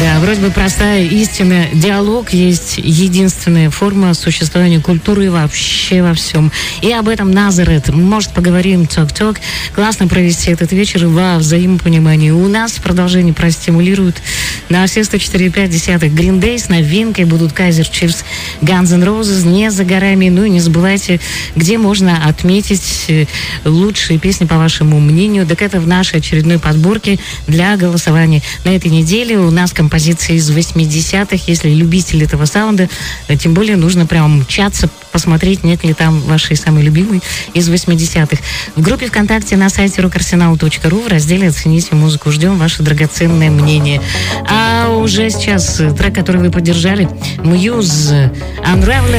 Да, вроде бы простая истина. Диалог есть единственная форма существования культуры вообще во всем. И об этом Назарет. Может, поговорим ток-ток. Классно провести этот вечер во взаимопонимании. У нас продолжение простимулирует на все 104,5 Green Day с новинкой. Будут Kaiser Chiefs, Guns N' Roses не за горами. Ну и не забывайте, где можно отметить лучшие песни, по вашему мнению. Так это в нашей очередной подборке для голосования. На этой неделе у нас композиции из 80-х. Если любитель этого саунда, тем более нужно прям мчаться, посмотреть, нет ли там вашей самой любимой из 80-х. В группе ВКонтакте на сайте rockarsenal.ru в разделе «Оцените музыку» ждем ваше драгоценное мнение. А уже сейчас трек, который вы поддержали, Muse, Unraveled.